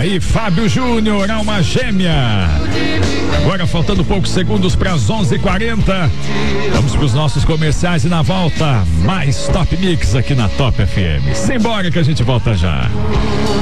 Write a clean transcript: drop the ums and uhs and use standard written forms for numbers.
aí, Fábio Júnior, alma gêmea. Agora faltando poucos segundos para as 11h40. Vamos para os nossos comerciais e na volta mais Top Mix aqui na Top FM. Simbora que a gente volta já.